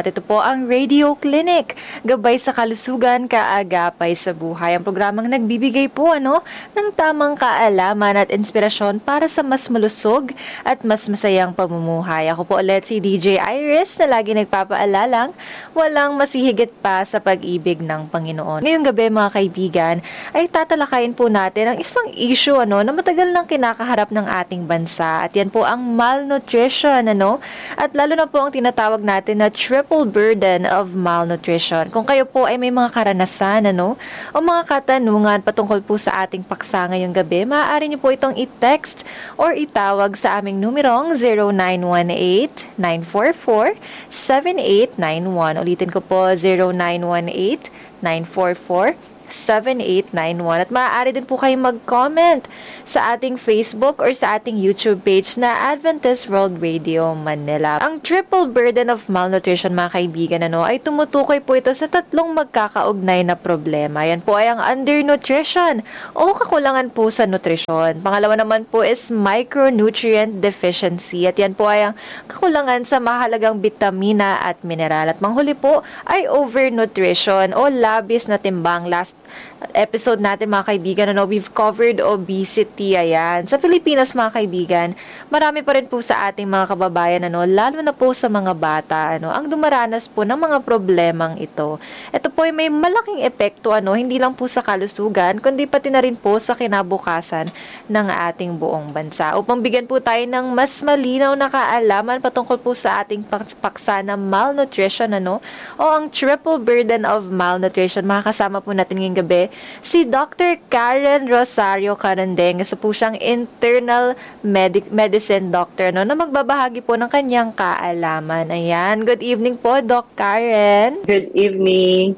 At ito po ang Radio Clinic, gabay sa kalusugan, kaagapay sa buhay. Ang programang nagbibigay po ng tamang kaalaman at inspirasyon para sa mas malusog at mas masayang pamumuhay. Ako po ulit si DJ Iris na lagi nagpapaalalang walang masihigit pa sa pag-ibig ng Panginoon. Ngayong gabi mga kaibigan ay tatalakayin po natin ang isang issue na matagal nang kinakaharap ng ating bansa. At yan po ang malnutrition. At lalo na po ang tinatawag natin na triple burden of malnutrition. Kung kayo po ay may mga karanasan o mga katanungan patungkol po sa ating paksa ngayong gabi, maaari niyo po itong i-text or itawag sa aming numerong 0918-944-7891. Ulitin ko po, 0918-944-7891. At maaari din po kayong mag-comment sa ating Facebook or sa ating YouTube page na Adventist World Radio Manila. Ang triple burden of malnutrition mga kaibigan ay tumutukoy po ito sa tatlong magkakaugnay na problema. Yan po ay ang undernutrition o kakulangan po sa nutrisyon. Pangalawa naman po is micronutrient deficiency at yan po ay ang kakulangan sa mahalagang bitamina at mineral. At manghuli po ay overnutrition o labis na timbang. Last episode natin mga kaibigan, we've covered obesity. Ayan. Sa Pilipinas mga kaibigan, marami pa rin po sa ating mga kababayan, lalo na po sa mga bata, ang dumaranas po ng mga problemang ito. Ito po ay may malaking epekto, hindi lang po sa kalusugan, kundi pati na rin po sa kinabukasan ng ating buong bansa. Upang bigyan po tayo ng mas malinaw na kaalaman patungkol po sa ating paksa na malnutrition, o ang triple burden of malnutrition, makakasama po natin ngayong gabi si Dr. Karen Rosario Carandeng. Isa po siyang internal medicine doctor na magbabahagi po ng kanyang kaalaman. Ayan, good evening po, Doc Karen. Good evening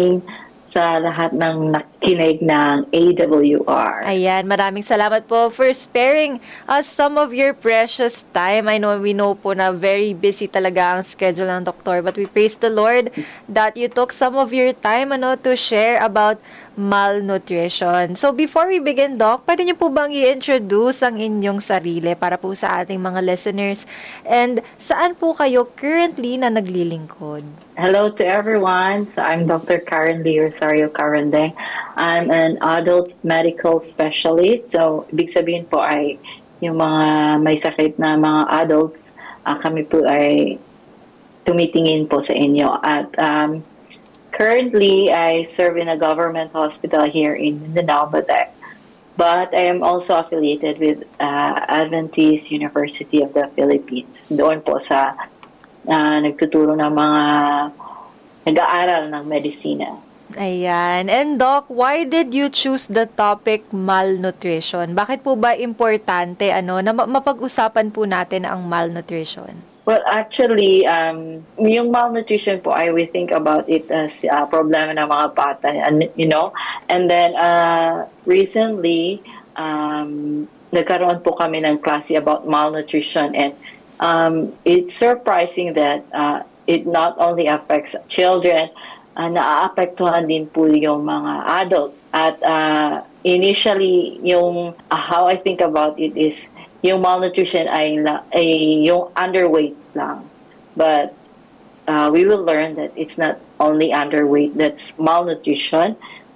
sa lahat ng nakikinig ng AWR. Ayan, maraming salamat po for sparing us some of your precious time. We know po na very busy talaga ang schedule ng doktor, but we praise the Lord that you took some of your time to share about malnutrition. So before we begin, Doc, pwede niyo po bang i-introduce ang inyong sarili para po sa ating mga listeners, and saan po kayo currently na naglilingkod? Hello to everyone. So I'm Dr. Karen Lee Rosario Carandeng. I'm an adult medical specialist. So ibig sabihin po ay yung mga may sakit na mga adults, kami po ay tumitingin po sa inyo. At currently, I serve in a government hospital here in Mindanao, but I am also affiliated with Adventist University of the Philippines. Doon po sa nagtuturo ng mga nag-aaral ng medisina. Ayan. And Doc, why did you choose the topic malnutrition? Bakit po ba importante na mapag-usapan po natin ang malnutrition? Well, actually, yung malnutrition po, we think about it as a problema ng mga bata, and then recently, nagkaroon po kami ng klase about malnutrition, and it's surprising that it not only affects children, naaapektuhan din po yung mga adults. At initially, how I think about it is, yung malnutrition ay yung underweight lang. But we will learn that it's not only underweight that's malnutrition.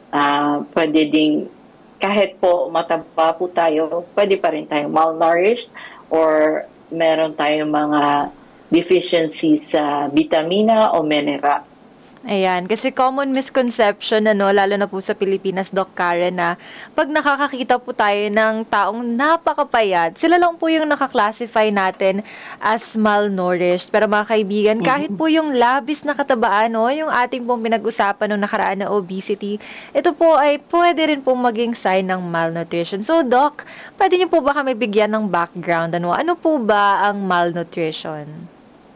Pwede ding, kahit po mataba po tayo, pwede pa rin tayong malnourished, or meron tayong mga deficiencies sa vitamina o mineral. Ayan, kasi common misconception lalo na po sa Pilipinas, Doc Karen, na pag nakakakita po tayo ng taong napakapayat, sila lang po yung nakaklasify natin as malnourished. Pero mga kaibigan, kahit po yung labis na katabaan, yung ating pong pinag-usapan nung nakaraan na obesity, ito po ay pwede rin pong maging sign ng malnutrition. So Doc, pwede niyo po ba kami bigyan ng background? Ano po ba ang malnutrition?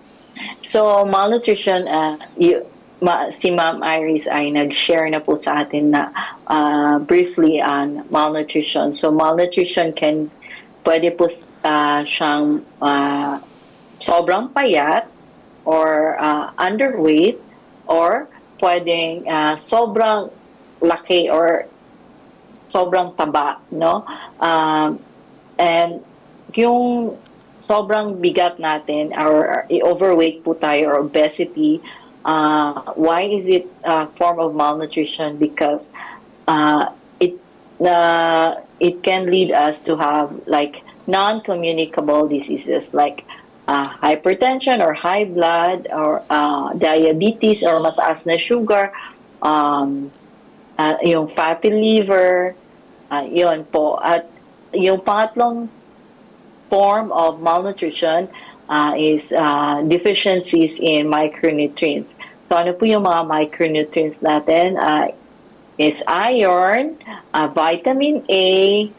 So malnutrition, si Ma'am Iris ay nag-share na po sa atin na briefly on malnutrition. So malnutrition pwede po siyang sobrang payat or underweight, or pwedeng sobrang laki or sobrang taba, and yung sobrang bigat natin or overweight po tayo or obesity, Why is it a form of malnutrition? Because it it can lead us to have like non-communicable diseases like hypertension or high blood or diabetes or mataas na sugar, yung fatty liver, yun po. At yung pangatlong form of malnutrition is deficiencies in micronutrients. So ano po yung mga micronutrients natin? Is iron, vitamin A,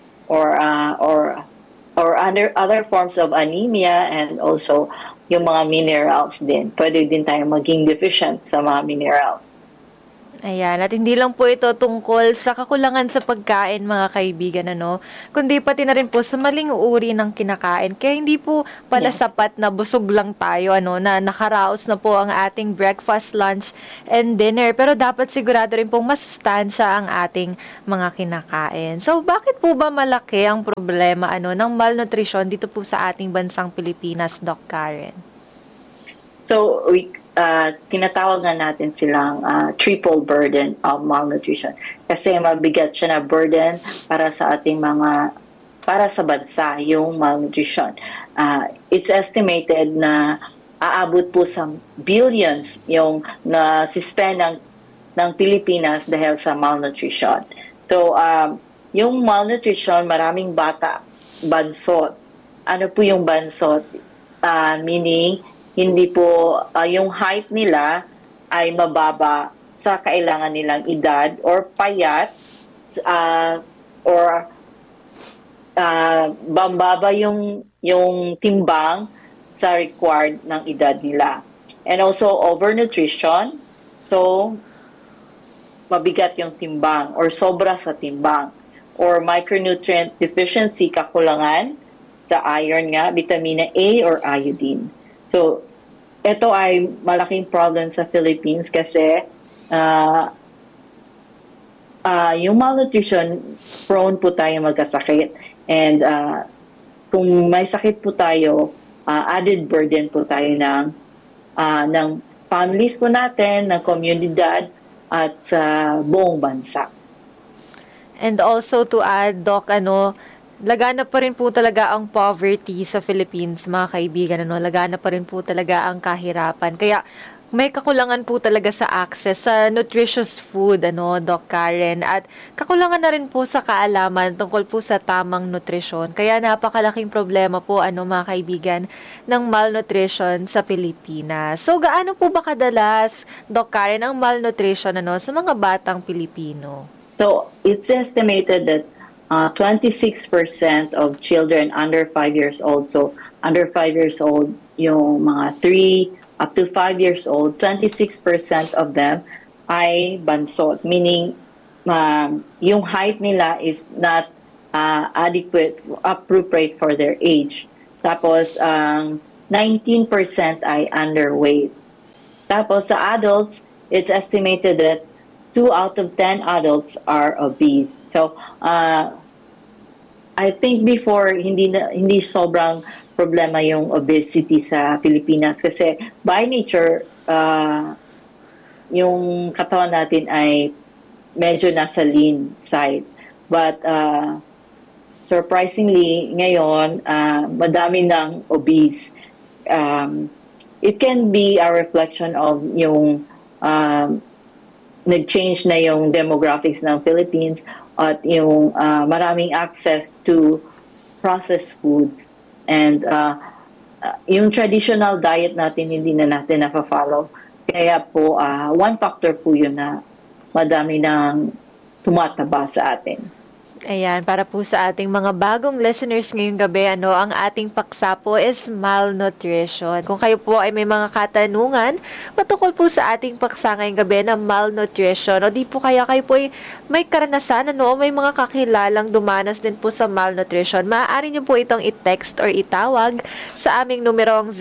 or other forms of anemia, and also yung mga minerals din. Pwede din tayo maging deficient sa mga minerals. Ayan, at hindi lang po ito tungkol sa kakulangan sa pagkain, mga kaibigan, kundi pati na rin po sa maling uri ng kinakain. Kaya hindi po pala sapat na busog lang tayo, na nakaraos na po ang ating breakfast, lunch, and dinner. Pero dapat sigurado rin pong masustansya ang ating mga kinakain. So, bakit po ba malaki ang problema, ng malnutrition dito po sa ating bansang Pilipinas, Doc Karen? So, tinatawag nga natin silang triple burden of malnutrition. Kasi mabigat siya na burden para sa bansa, yung malnutrition. It's estimated na aabot po sa billions yung na-suspend ng Pilipinas dahil sa malnutrition. So, yung malnutrition, maraming bata, bansot. Ano po yung bansot? Meaning, hindi po yung height nila ay mababa sa kailangan nilang edad or payat or bambaba yung timbang sa required ng edad nila. And also overnutrition, so mabigat yung timbang or sobra sa timbang, or micronutrient deficiency, kakulangan sa iron nga, vitamina A or iodine. So, ito ay malaking problem sa Philippines kasi yung malnutrition, prone po tayo magkasakit. And kung may sakit po tayo, added burden po tayo ng families po natin, ng komunidad, at sa buong bansa. And also to add, Doc, laganap pa rin po talaga ang poverty sa Philippines, mga kaibigan. Laganap pa rin po talaga ang kahirapan. Kaya may kakulangan po talaga sa access sa nutritious food, Doc Karen. At kakulangan na rin po sa kaalaman tungkol po sa tamang nutrisyon. Kaya napakalaking problema po, mga kaibigan, ng malnutrition sa Pilipinas. So, gaano po ba kadalas, Doc Karen, ang malnutrition sa mga batang Pilipino? So, it's estimated that 26% of children under 5 years old, so under 5 years old, yung mga 3 up to 5 years old, 26% of them ay bansot, meaning yung height nila is not adequate, appropriate for their age. Tapos, 19% ay underweight. Tapos, sa adults, it's estimated that 2 out of 10 adults are obese. So, I think before, hindi sobrang problema yung obesity sa Pilipinas kasi by nature, yung katawan natin ay medyo nasa lean side. But surprisingly, ngayon, madami ng obese. It can be a reflection of yung nag-change na yung demographics ng Philippines at yung maraming access to processed foods. And yung traditional diet natin, hindi na natin nafa-follow. Kaya po, one factor po yun na madami nang tumataba sa atin. Ayan, para po sa ating mga bagong listeners ngayong gabi, ang ating paksa po is malnutrition. Kung kayo po ay may mga katanungan patungkol po sa ating paksa ngayong gabi na malnutrition, o di po kaya kayo po ay may karanasan, may mga kakilalang dumanas din po sa malnutrition, maaari niyo po itong i-text or itawag sa aming numerong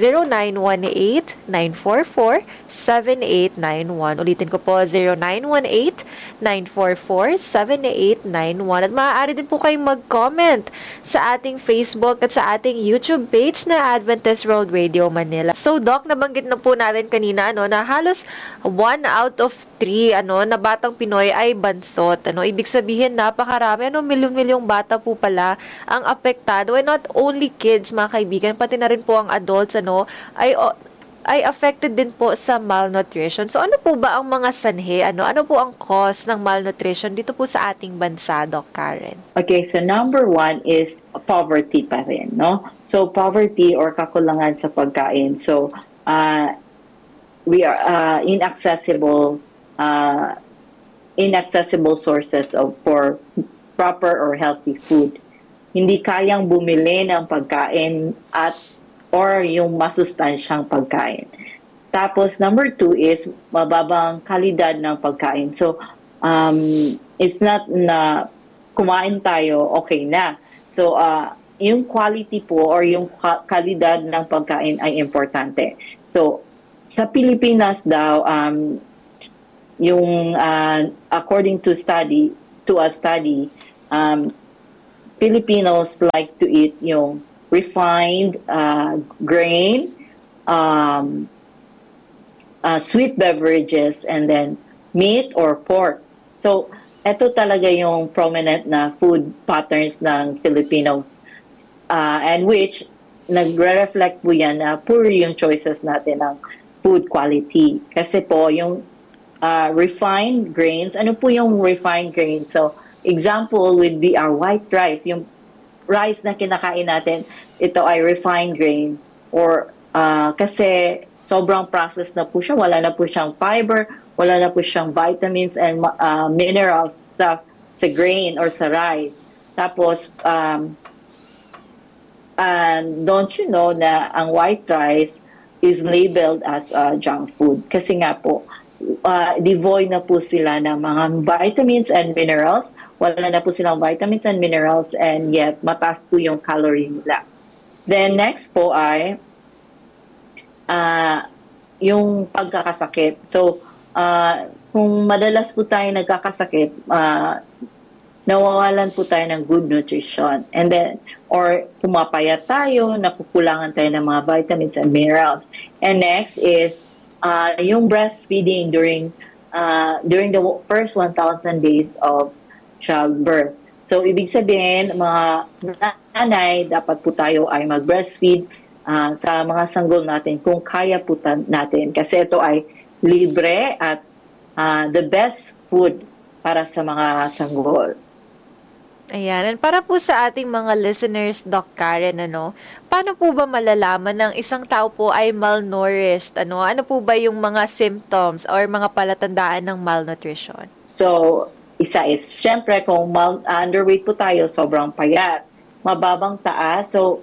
0918-944-7891. Ulitin ko po, 0918-944-7891. At maaari din po kayong mag-comment sa ating Facebook at sa ating YouTube page na Adventist World Radio Manila. So, Doc, nabanggit na po natin kanina na halos 1 out of 3 na batang Pinoy ay bansot. Ibig sabihin, napakarami, milyon-milyong bata po pala ang apektado. And not only kids, mga kaibigan, pati na rin po ang adults, ay affected din po sa malnutrition. So, ano po ba ang mga sanhi? Ano po ang cause ng malnutrition dito po sa ating bansa, Doc Karen? Okay, so number 1 is poverty pa rin, no? So, poverty or kakulangan sa pagkain. So, we are inaccessible sources for proper or healthy food. Hindi kayang bumili ng pagkain or yung masustansyang pagkain. Tapos, number 2 is mababang kalidad ng pagkain. So, it's not na kumain tayo, okay na. So, yung quality po or yung kalidad ng pagkain ay importante. So, sa Pilipinas daw, according to a study, Filipinos like to eat yung refined grain, sweet beverages, and then meat or pork. So, ito talaga yung prominent na food patterns ng Filipinos, and which nagre-reflect po yan na poor yung choices natin ng food quality. Kasi po, yung refined grains, ano po yung refined grains? So, example would be our white rice, yung rice na kinakain natin, ito ay refined grain or kasi sobrang processed na po siya, wala na po siyang fiber, wala na po siyang vitamins and minerals sa grain or sa rice. Tapos, don't you know na ang white rice is labeled as junk food? Kasi nga po, devoid na po sila ng mga vitamins and minerals. Wala na po silang vitamins and minerals and yet mataas po yung calorie nila. Then next po ay yung pagkakasakit. So, kung madalas po tayo nagkakasakit, nawawalan po tayo ng good nutrition. And then, or pumapayat tayo, nakukulangan tayo ng mga vitamins and minerals. And next is yung breastfeeding during the first 1,000 days of childbirth. So, ibig sabihin, mga nanay, dapat po tayo ay mag-breastfeed sa mga sanggol natin kung kaya po natin. Kasi ito ay libre at the best food para sa mga sanggol. Ayan. And para po sa ating mga listeners, Doc Karen, paano po ba malalaman ng isang tao po ay malnourished? Ano po ba yung mga symptoms or mga palatandaan ng malnutrition? So, isa is, syempre, kung underweight po tayo, sobrang payat, mababang taas. So,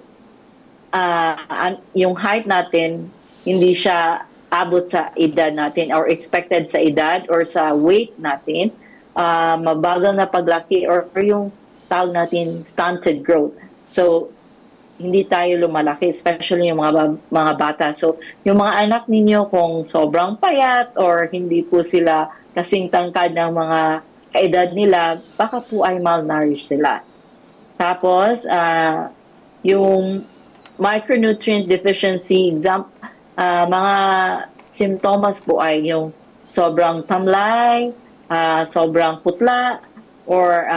yung height natin, hindi siya abot sa edad natin or expected sa edad or sa weight natin. Mabagal na paglaki or yung tawag natin stunted growth. So, hindi tayo lumalaki, especially yung mga bata. So, yung mga anak ninyo kung sobrang payat or hindi po sila kasing tangkad ng mga kaedad nila, baka po ay malnourished sila. Tapos, yung micronutrient deficiency, mga simptomas po ay yung sobrang tamlay, sobrang putla, or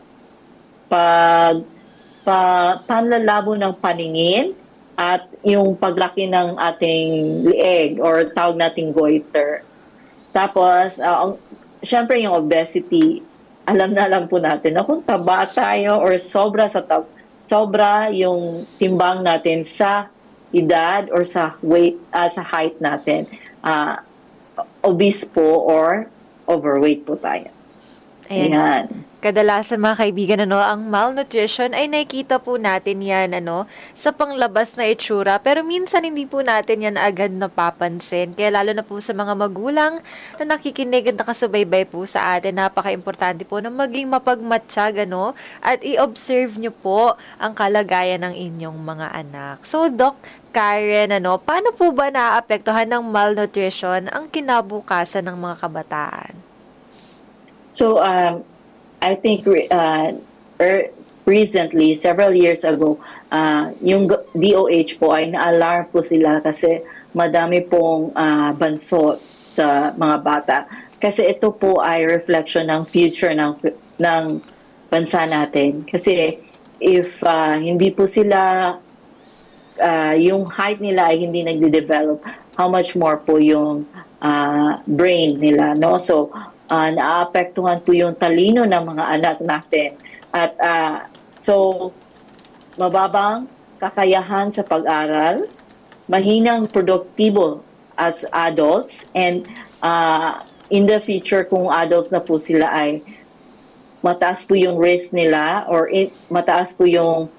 panlalabo ng paningin, at yung paglaki ng ating lieg or tawag nating goiter. Tapos, syempre yung obesity, alam na lang po natin na kung taba tayo or sobra yung timbang natin sa edad or sa weight, sa height natin, obese po or overweight po tayo. Ayan. Kadalasan mga kaibigan, ang malnutrition ay nakikita po natin yan, sa panglabas na itsura. Pero minsan hindi po natin yan agad napapansin. Kaya lalo na po sa mga magulang na nakikinig at nakasubaybay po sa atin, napaka-importante po na maging mapagmatsyag, at i-observe nyo po ang kalagayan ng inyong mga anak. So, Doc Karen, paano po ba naaapektuhan ng malnutrition ang kinabukasan ng mga kabataan? So, I think recently, several years ago, yung DOH po ay na-alarm po sila kasi madami pong bansot sa mga bata. Kasi ito po ay reflection ng future ng bansa natin. Kasi if hindi po sila, yung height nila ay hindi nagde-develop, how much more po yung brain nila, no? So, naaapektuhan po yung talino ng mga anak natin. At so, mababang kakayahan sa pag-aral, mahinang produktibo as adults, and in the future, kung adults na po sila, ay mataas po yung risk nila, or mataas po yung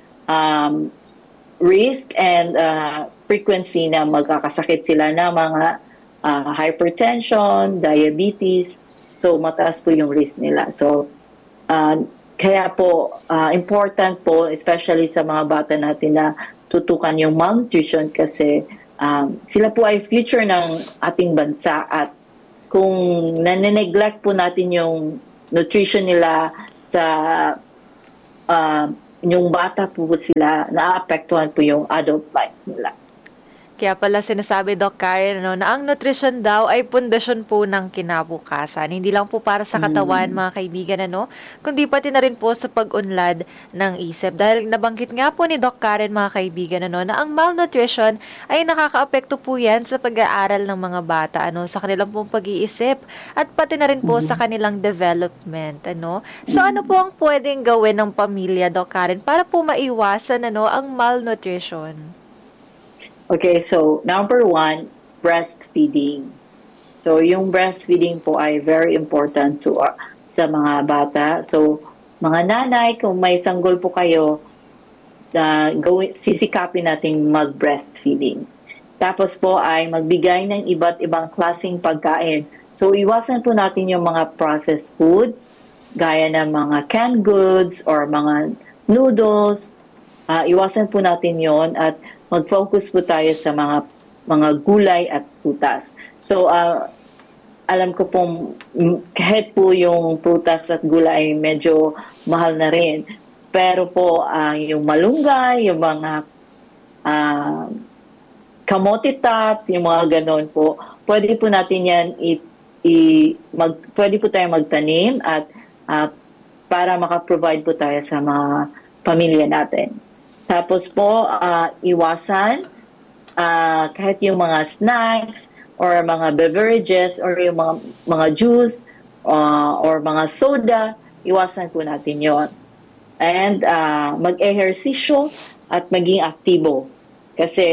risk and frequency na magkakasakit sila na mga hypertension, diabetes. So, mataas po yung risk nila. So, kaya po, important po, especially sa mga bata natin, na tutukan yung malnutrition kasi sila po ay future ng ating bansa, at kung nane-neglect po natin yung nutrition nila sa yung bata po sila, naaapektuhan po yung adult life nila. Kaya pala sinasabi, Doc Karen, na ang nutrition daw ay pundasyon po ng kinabukasan. Hindi lang po para sa katawan, mga kaibigan, kundi pati na rin po sa pag-unlad ng isip. Dahil nabanggit nga po ni Doc Karen, mga kaibigan, na ang malnutrition ay nakakaapekto po yan sa pag-aaral ng mga bata, sa kanilang pong pag-iisip, at pati na rin po sa kanilang development. So, ano po ang pwedeng gawin ng pamilya, Doc Karen, para po maiwasan ang malnutrition? Okay, so number 1, breastfeeding. So yung breastfeeding po ay very important to sa mga bata. So mga nanay, kung may sanggol po kayo, sisikapin natin mag-breastfeeding. Tapos po ay magbigay ng iba't ibang klaseng pagkain. So iwasan po natin yung mga processed foods, gaya ng mga canned goods or mga noodles. Iwasan po natin yon, at mag-focus po tayo sa mga gulay at prutas. So, alam ko pong kahit po yung prutas at gulay ay medyo mahal na rin. Pero po, yung malunggay, yung mga kamote tops, yung mga ganon po, pwede po natin yan pwede po tayo magtanim at para makaprovide po tayo sa mga pamilya natin. Tapos po, iwasan kahit yung mga snacks or mga beverages or yung mga juice or mga soda, iwasan po natin yon. And mag-ehersisyo at maging aktibo. Kasi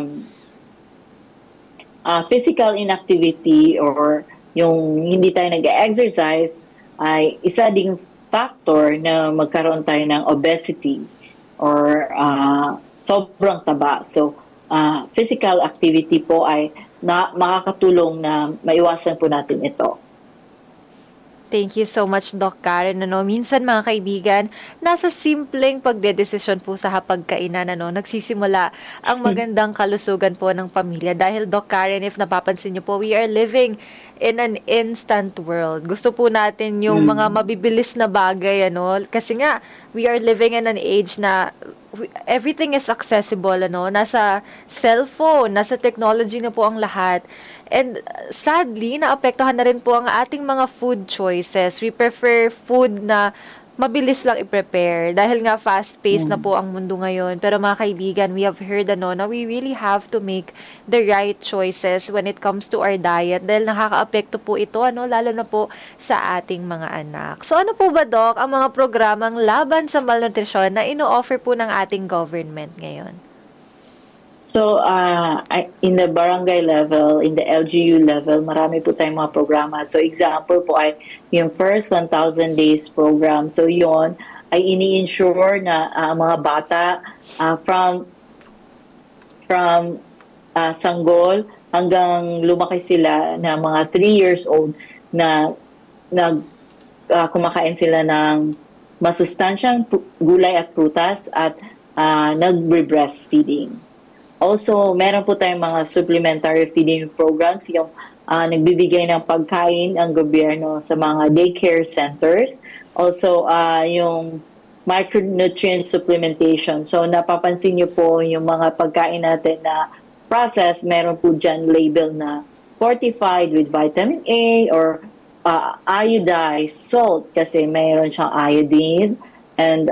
physical inactivity or yung hindi tayo nag-exercise ay isa ding factor na magkaroon tayo ng obesity or sobrang taba. So, physical activity po ay makakatulong na maiwasan po natin ito. Thank you so much, Doc Karen. Minsan, mga kaibigan, nasa simpleng pagdedesisyon po sa hapagkainan, nagsisimula ang magandang kalusugan po ng pamilya. Dahil, Doc Karen, if napapansin niyo po, we are living in an instant world. Gusto po natin yung mga mabibilis na bagay, kasi nga, we are living in an age na everything is accessible, nasa cellphone, nasa technology na po ang lahat. And sadly, naapektuhan na rin po ang ating mga food choices. We prefer food na mabilis lang i-prepare dahil nga fast-paced na po ang mundo ngayon. Pero mga kaibigan, we have heard na we really have to make the right choices when it comes to our diet dahil nakakaapekto po ito, lalo na po sa ating mga anak. So ano po ba, Doc, ang mga programang laban sa malnutrition na ino-offer po ng ating government ngayon? So, in the barangay level, in the LGU level, marami po tayong mga programa. So, example po ay yung first 1,000 days program. So, yon ay ini-ensure na mga bata from sanggol hanggang lumaki sila na mga 3 years old na kumakain sila ng masustansyang gulay at prutas at nagbre-breastfeeding. Also, meron po tayong mga supplementary feeding programs, yung nagbibigay ng pagkain ang gobyerno sa mga daycare centers. Also, yung micronutrient supplementation. So napapansin niyo po yung mga pagkain natin na processed, meron po dyan label na fortified with vitamin A or iodized salt kasi mayroon siyang iodine. And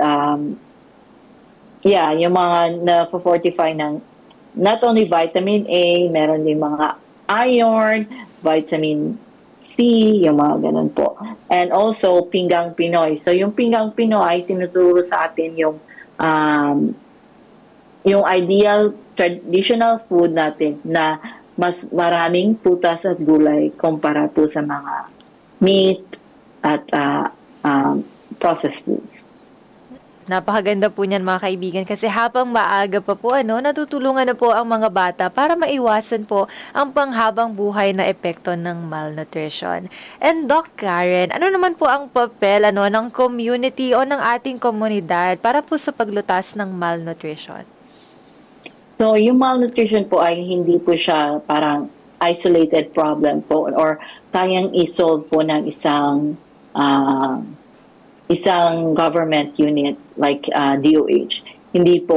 yung mga na-fortify ng not only vitamin A, meron din mga iron, vitamin C, yung mga ganun po. And also, pinggang Pinoy. So, yung pinggang Pinoy, tinuturo sa atin yung ideal traditional food natin na mas maraming putas at gulay kumpara po sa mga meat at processed foods. Napakaganda po niyan mga kaibigan kasi habang maaga pa po natutulungan na po ang mga bata para maiwasan po ang panghabang buhay na epekto ng malnutrition. And Doc Karen, ano naman po ang papel ng community o ng ating komunidad para po sa paglutas ng malnutrition? So, yung malnutrition po ay hindi po siya parang isolated problem po or kayang isolve po ng isang government unit like DOH. Hindi po.